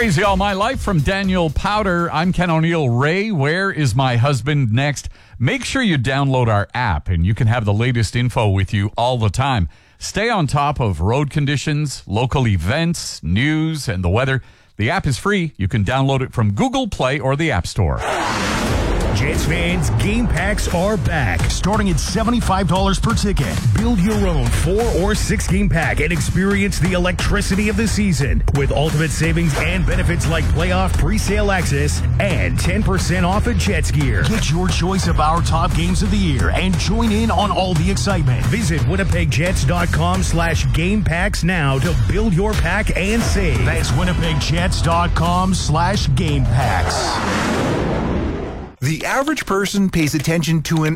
Crazy All My Life from Daniel Powder. I'm Ken O'Neill. Ray, where is my husband next? Make sure you download our app and you can have the latest info with you all the time. Stay on top of road conditions, local events, news, and the weather. The app is free. You can download it from Google Play or the App Store. Jets fans, game packs are back. Starting at $75 per ticket. Build your own 4 or 6 game pack and experience the electricity of the season with ultimate savings and benefits like playoff pre-sale access and 10% off at Jets gear. Get your choice of our top games of the year and join in on all the excitement. Visit winnipegjets.com/game packs now to build your pack and save. That's winnipegjets.com/game packs. The average person pays attention to an